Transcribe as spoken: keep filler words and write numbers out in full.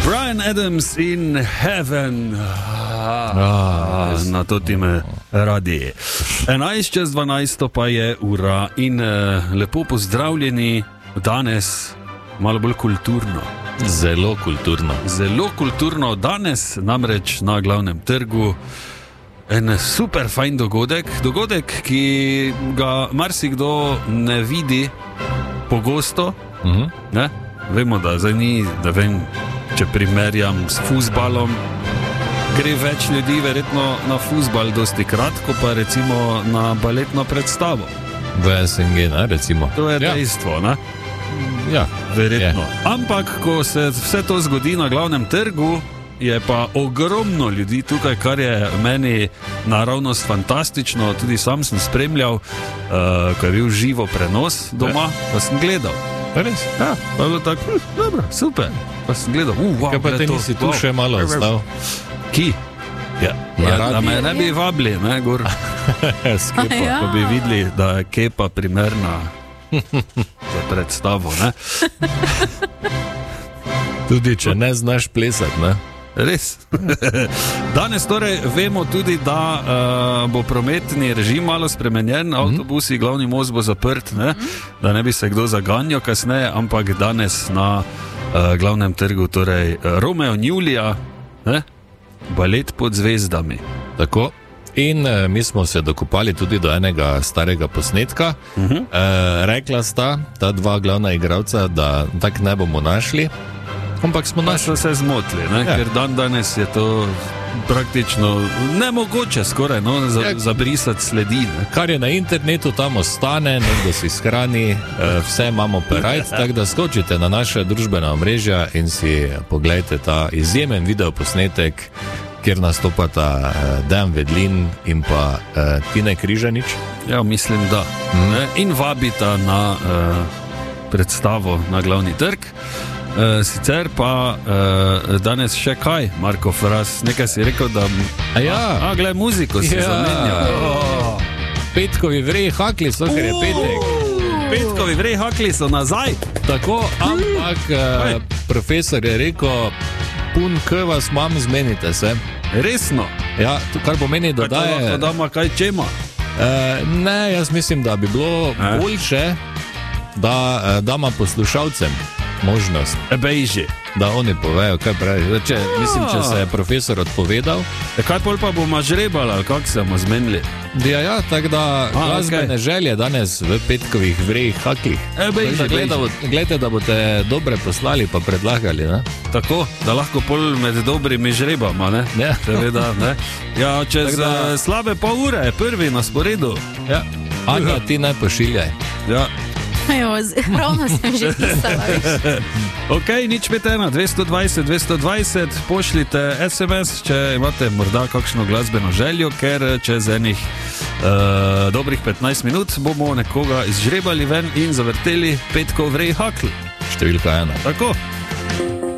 Bryan Adams in Heaven. Ah, na to ti me radi. enajst čez dvanajst pa je ura in uh, lepo pozdravljeni danes, malo bolj kulturno. Zelo kulturno. Zelo kulturno danes, namreč na glavnem trgu. En super fajn dogodek, dogodek, ki ga marsikdo ne vidi pogosto. Uh-huh. Ne? Vemo, da zdaj ni, da vem, če primerjam s fuzbalom, gre več ljudi verjetno na fuzbal dosti kratko, pa recimo na baletno predstavo. V S N G, ne, recimo. To je ja. dejstvo, ne? Ja, verjetno. Je. Ampak, ko se vse to zgodi na glavnem trgu, je pa ogromno ljudi tukaj, kar je meni naravnost fantastično. Tudi sam sem spremljal, uh, ko je bil živo prenos doma, je. Pa sem gledal. Res? Ja, pa je bilo tako, hm, dobro, super. Pa sem gledal, uh, wow, kaj pa te nisi tu wow. še malo ostal? Ki? Ja, ja, da me ne bi vabili, ne, gor. Skepa, ja. Pa bi videli, da je kepa primerna za predstavo, ne. Tudi če ne znaš plesati, ne. Res. Danes torej vemo tudi, da uh, bo prometni režim malo spremenjen, avtobusi, glavni most bo zaprt, ne? Da ne bi se kdo zaganjal kasneje, ampak danes na uh, glavnem trgu, torej Romeo in Julija, ne? Balet pod zvezdami. Tako. In uh, mi smo se dokopali tudi do enega starega posnetka. Uh-huh. Uh, rekla sta ta dva glavna igralca, da tak ne bomo našli. Ampak smo pa so se zmotili, ne? Ja. Ker dan danes je to praktično nemogoče skoraj, no, za, ja. zabrisati sledi. Ne? Kar je na internetu, tam ostane, nekdo si shrani, vse imamo perajt, tako da skočite na naše družbena omrežja in si pogledajte ta izjemen videoposnetek, kjer nastopata Dejan Vedlin in pa uh, Tine Križanič. Ja, mislim, da. Mm. In vabita na uh, predstavo na glavni trg. Uh, sicer pa uh, danes še kaj, Marko Fras, nekaj si rekel, da... A ja. A, glej, muziko si ja. zamenjal. Oh. Petkovi vreji hakli so, ker je petek. Petkovi vreji hakli so nazaj. Tako, ampak uh, profesor je rekel, pun k vas mam, zmenite se. Resno? Ja, to, kar pomeni, da daje... Kaj to lahko dama, kaj čema? Uh, ne, jaz mislim, da bi bilo eh. boljše, da uh, dama poslušalcem možnost. Ebejži. Da oni povejo, kaj pravi. Če, mislim, če se je profesor odpovedal. E kaj pol pa bomo žrebali, ali kako se bomo zmenili? Ja, ja, tako da glasbene okay. želje danes v petkovih vrejih hakih. Ebejži, gledajte, da boste dobre poslali pa predlagali, ne? Tako, da lahko pol med dobrimi žrebamo, ne? Ja. Seveda, ne? Ja, čez da... slabe pol ure je prvi na sporedu. Ja. Anja, ti naj pošiljaj. Ja. Jo, ravno sem že pisala. Ok, nič pet ena, dvesto dvajset, dvesto dvajset, pošljite es em es, če imate morda kakšno glasbeno željo, ker čez enih uh, dobrih petnajst minut bomo nekoga izžrebali ven in zavrteli petkov vrej hakl. Številka ena. Tako.